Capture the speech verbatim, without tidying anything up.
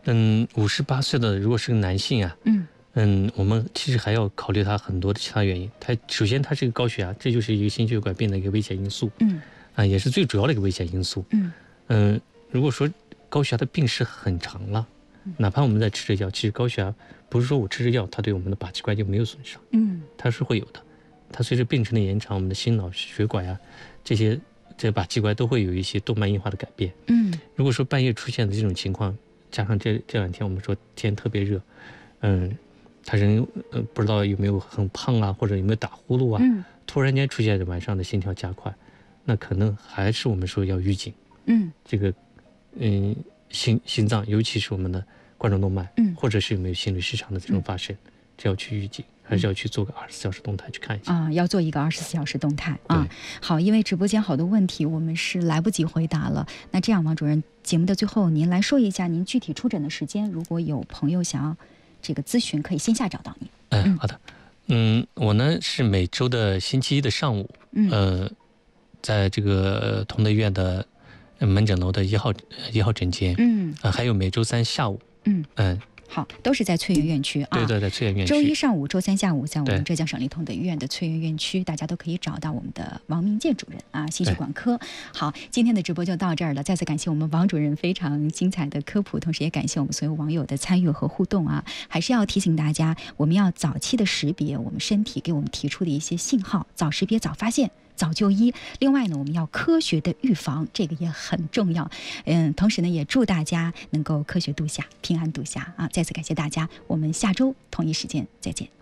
嗯，五十八岁的如果是个男性啊， 嗯嗯，我们其实还要考虑他很多的其他原因。他首先他是一个高血压，这就是一个心血管病的一个危险因素， 嗯啊，也是最主要的一个危险因素。 嗯嗯，如果说高血压的病史很长了，哪怕我们在吃着药，其实高血压不是说我吃着药，它对我们的靶器官就没有损伤， 嗯它是会有的。它随着病程的延长，我们的心脑血管呀、这些这靶器官都会有一些动脉硬化的改变。 嗯如果说半夜出现的这种情况，加上这这两天我们说天特别热，嗯，他人呃不知道有没有很胖啊，或者有没有打呼噜啊， 嗯突然间出现晚上的心跳加快，那可能还是我们说要预警嗯这个嗯心心脏，尤其是我们的冠状动脉， 嗯或者是有没有心律失常的这种发生，这要去预警，还是要去做个二十四小时动态去看一下。 啊，要做一个二十四小时动态啊。好，因为直播间好多问题我们是来不及回答了。那这样，王主任，节目的最后您来说一下您具体出诊的时间，如果有朋友想要这个咨询，可以线下找到您。 嗯，好的。嗯，我呢是每周的星期一的上午， 嗯呃，在这个同德医院的门诊楼的一号一号诊间， 嗯呃，还有每周三下午， 嗯嗯， 好，都是在翠园院区啊。 对对，在翠园院区。 周一上午、周三下午，在我们对浙江省立同德医院的翠园院区，大家都可以找到我们的王明建主任啊，心血管科。好，今天的直播就到这儿了，再次感谢我们王主任非常精彩的科普，同时也感谢我们所有网友的参与和互动啊。还是要提醒大家，我们要早期的识别我们身体给我们提出的一些信号，早识别、早发现。早就医。另外呢，我们要科学的预防，这个也很重要。嗯，同时呢，也祝大家能够科学度夏，平安度夏啊！再次感谢大家，我们下周同一时间再见。